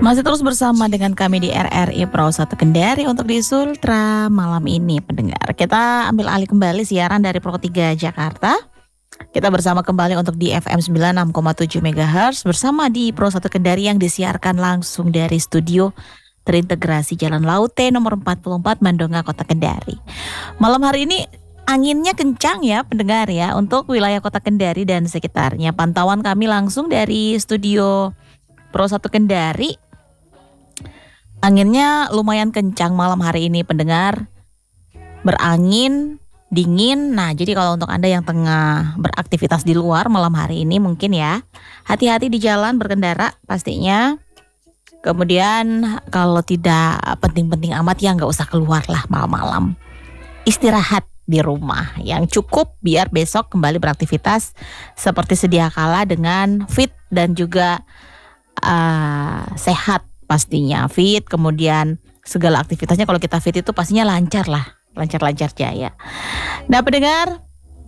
Masih terus bersama dengan kami di RRI Pro 1 Kendari untuk di Sultra malam ini pendengar. Kita ambil alih kembali siaran dari Pro 3 Jakarta. Kita bersama kembali untuk di FM 96,7 MHz bersama di Pro 1 Kendari yang disiarkan langsung dari studio terintegrasi Jalan Laute nomor 44 Mandonga Kota Kendari. Malam hari ini anginnya kencang ya pendengar ya untuk wilayah Kota Kendari dan sekitarnya. Pantauan kami langsung dari studio Pro 1 Kendari. Anginnya lumayan kencang malam hari ini pendengar. Berangin, dingin. Nah, jadi kalau untuk Anda yang tengah beraktivitas di luar malam hari ini mungkin ya, hati-hati di jalan berkendara pastinya. Kemudian kalau tidak penting-penting amat ya nggak usah keluar lah malam-malam. Istirahat di rumah yang cukup biar besok kembali beraktivitas seperti sedia kala dengan fit dan juga sehat. Pastinya fit, kemudian segala aktivitasnya kalau kita fit itu pastinya lancar lah, lancar-lancar jaya. Nah pendengar,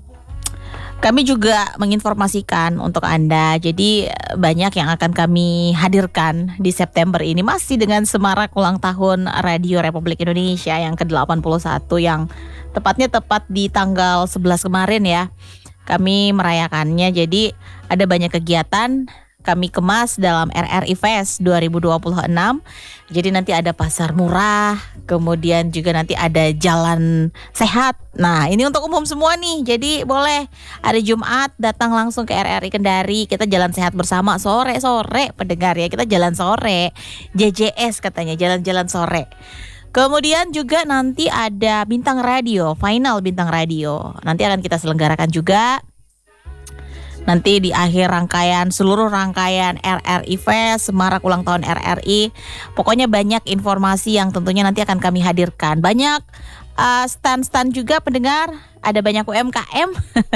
kami juga menginformasikan untuk Anda, jadi banyak yang akan kami hadirkan di September ini masih dengan semarak ulang tahun Radio Republik Indonesia yang ke-81 yang tepat di tanggal 11 kemarin ya. Kami merayakannya, jadi ada banyak kegiatan kami kemas dalam RRI Fest 2026. Jadi nanti ada pasar murah, kemudian juga nanti ada jalan sehat. Nah, ini untuk umum semua nih. Jadi boleh hari Jumat datang langsung ke RRI Kendari. Kita jalan sehat bersama sore-sore pendengar ya. Kita jalan sore. JJS katanya, jalan-jalan sore. Kemudian juga nanti ada bintang radio, final bintang radio. Nanti akan kita selenggarakan juga. Nanti di akhir seluruh rangkaian RRI Fest, semarak ulang tahun RRI. Pokoknya banyak informasi yang tentunya nanti akan kami hadirkan. Banyak stand-stand juga pendengar, ada banyak UMKM.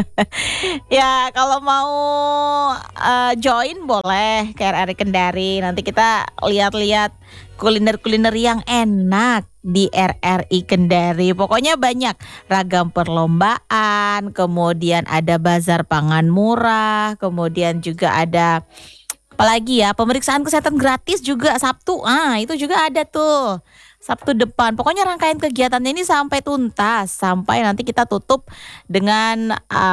Ya kalau mau join boleh ke RRI Kendari. Nanti kita lihat-lihat kuliner-kuliner yang enak di RRI Kendari. Pokoknya banyak ragam perlombaan, kemudian ada bazar pangan murah, kemudian juga ada apalagi ya, pemeriksaan kesehatan gratis juga Sabtu. Itu juga ada tuh. Sabtu depan. Pokoknya rangkaian kegiatannya ini sampai tuntas, sampai nanti kita tutup dengan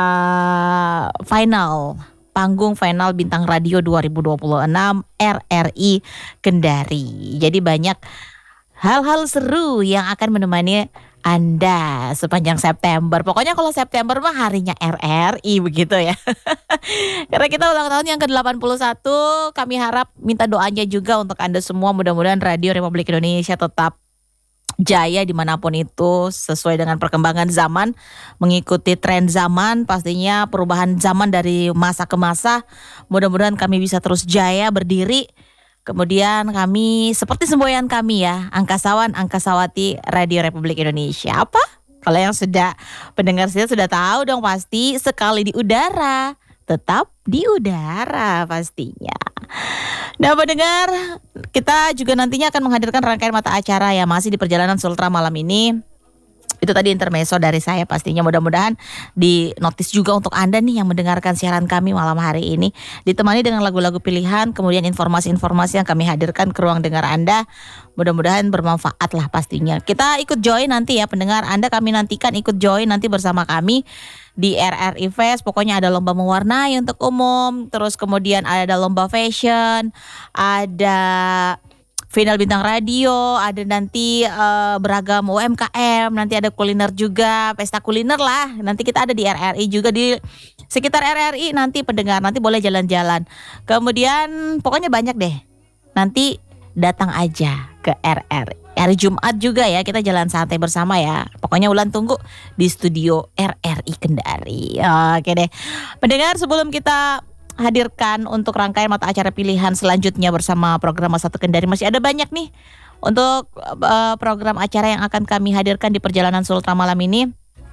panggung final Bintang Radio 2026 RRI Kendari. Jadi banyak hal-hal seru yang akan menemani Anda sepanjang September. Pokoknya kalau September mah harinya RRI begitu ya. Karena kita ulang tahun yang ke-81, kami harap minta doanya juga untuk Anda semua. Mudah-mudahan Radio Republik Indonesia tetap jaya dimanapun itu, sesuai dengan perkembangan zaman, mengikuti tren zaman, pastinya perubahan zaman dari masa ke masa. Mudah-mudahan kami bisa terus jaya berdiri. Kemudian kami seperti semboyan kami ya, Angkasawan Angkasawati Radio Republik Indonesia. Apa? Kalau yang pendengar saya sudah tahu dong pasti, sekali di udara tetap di udara pastinya. Nah pendengar, kita juga nantinya akan menghadirkan rangkaian mata acara yang masih di perjalanan Sultra malam ini. Itu tadi intermezzo dari saya pastinya, mudah-mudahan di notis juga untuk Anda nih yang mendengarkan siaran kami malam hari ini. Ditemani dengan lagu-lagu pilihan, kemudian informasi-informasi yang kami hadirkan ke ruang dengar Anda. Mudah-mudahan bermanfaat lah pastinya. Kita ikut join nanti ya pendengar, Anda kami nantikan ikut join nanti bersama kami di RRI Fest. Pokoknya ada lomba mewarnai untuk umum, terus kemudian ada lomba fashion, ada final bintang radio, ada nanti beragam UMKM, nanti ada kuliner juga, pesta kuliner lah. Nanti kita ada di RRI juga, di sekitar RRI nanti pendengar, nanti boleh jalan-jalan. Kemudian pokoknya banyak deh. Nanti datang aja ke RRI. Hari Jumat juga ya, kita jalan santai bersama ya. Pokoknya Ulan tunggu di studio RRI Kendari. Oke deh. Pendengar, sebelum kita hadirkan untuk rangkaian mata acara pilihan selanjutnya bersama program Satu Kendari, masih ada banyak nih untuk program acara yang akan kami hadirkan di perjalanan Sultra malam ini.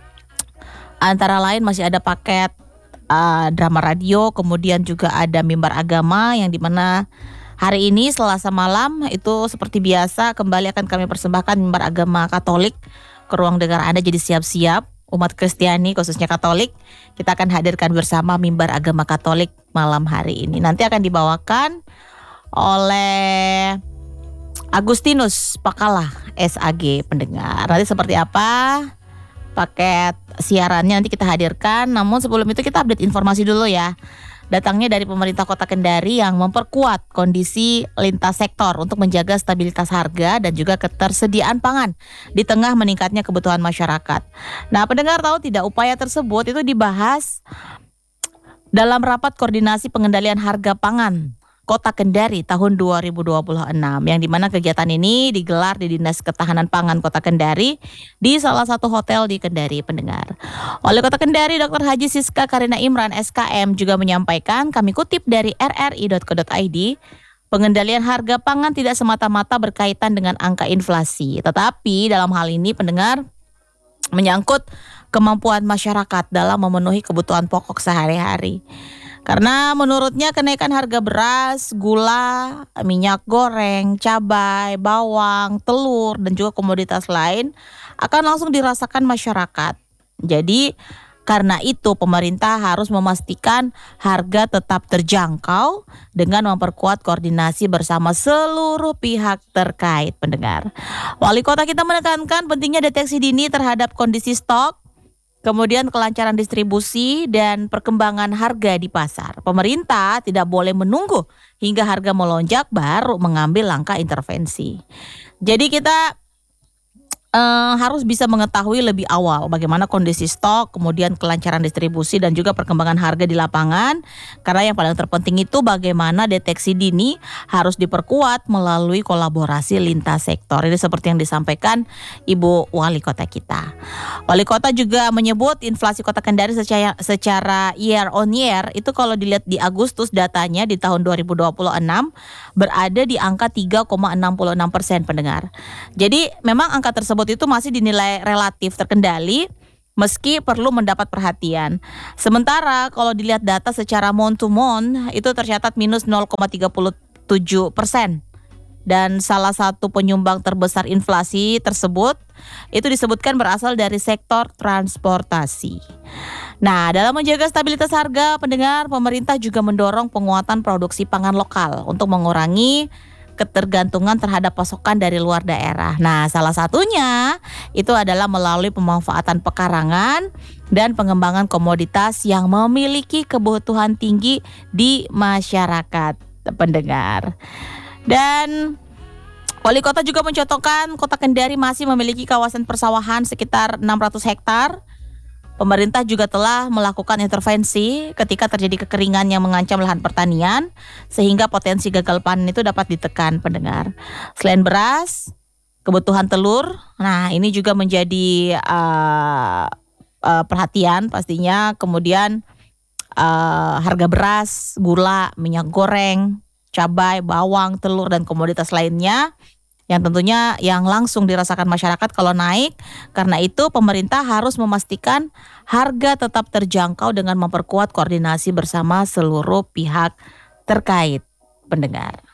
Antara lain masih ada paket drama radio, kemudian juga ada mimbar agama yang dimana hari ini Selasa malam itu seperti biasa kembali akan kami persembahkan mimbar agama Katolik ke ruang dengar Anda. Jadi siap-siap umat Kristiani khususnya Katolik, kita akan hadirkan bersama mimbar agama Katolik malam hari ini. Nanti akan dibawakan oleh Agustinus Pakalah SAG pendengar. Nanti seperti apa paket siarannya nanti kita hadirkan. Namun sebelum itu kita update informasi dulu ya. Datangnya dari pemerintah Kota Kendari yang memperkuat kondisi lintas sektor untuk menjaga stabilitas harga dan juga ketersediaan pangan di tengah meningkatnya kebutuhan masyarakat. Nah, pendengar tahu tidak upaya tersebut itu dibahas dalam rapat koordinasi pengendalian harga pangan Kota Kendari tahun 2026 yang dimana kegiatan ini digelar di Dinas Ketahanan Pangan Kota Kendari di salah satu hotel di Kendari pendengar. Wali Kota Kendari Dr. Haji Siska Karina Imran SKM juga menyampaikan, kami kutip dari rri.co.id, pengendalian harga pangan tidak semata-mata berkaitan dengan angka inflasi, tetapi dalam hal ini pendengar menyangkut kemampuan masyarakat dalam memenuhi kebutuhan pokok sehari-hari. Karena menurutnya kenaikan harga beras, gula, minyak goreng, cabai, bawang, telur, dan juga komoditas lain akan langsung dirasakan masyarakat. Jadi karena itu pemerintah harus memastikan harga tetap terjangkau dengan memperkuat koordinasi bersama seluruh pihak terkait pendengar. Wali kota kita menekankan pentingnya deteksi dini terhadap kondisi stok, kemudian kelancaran distribusi dan perkembangan harga di pasar. Pemerintah tidak boleh menunggu hingga harga melonjak baru mengambil langkah intervensi. Jadi kita harus bisa mengetahui lebih awal bagaimana kondisi stok, kemudian kelancaran distribusi dan juga perkembangan harga di lapangan. Karena yang paling terpenting itu bagaimana deteksi dini harus diperkuat melalui kolaborasi lintas sektor. Ini seperti yang disampaikan Ibu Wali Kota kita. Wali Kota juga menyebut inflasi Kota Kendari secara year on year itu kalau dilihat di Agustus datanya di tahun 2026 berada di angka 3,66% pendengar. Jadi memang angka tersebut itu masih dinilai relatif terkendali meski perlu mendapat perhatian. Sementara kalau dilihat data secara month to month itu tercatat minus 0,37%. Dan salah satu penyumbang terbesar inflasi tersebut itu disebutkan berasal dari sektor transportasi. Nah, dalam menjaga stabilitas harga pendengar, pemerintah juga mendorong penguatan produksi pangan lokal untuk mengurangi ketergantungan terhadap pasokan dari luar daerah. Nah, salah satunya itu adalah melalui pemanfaatan pekarangan dan pengembangan komoditas yang memiliki kebutuhan tinggi di masyarakat pendengar. Dan Wali Kota juga mencontohkan Kota Kendari masih memiliki kawasan persawahan sekitar 600 hektar. Pemerintah juga telah melakukan intervensi ketika terjadi kekeringan yang mengancam lahan pertanian sehingga potensi gagal panen itu dapat ditekan pendengar. Selain beras, kebutuhan telur, nah ini juga menjadi perhatian pastinya. Kemudian harga beras, gula, minyak goreng, cabai, bawang, telur dan komoditas lainnya yang tentunya yang langsung dirasakan masyarakat kalau naik. Karena itu pemerintah harus memastikan harga tetap terjangkau dengan memperkuat koordinasi bersama seluruh pihak terkait pendengar.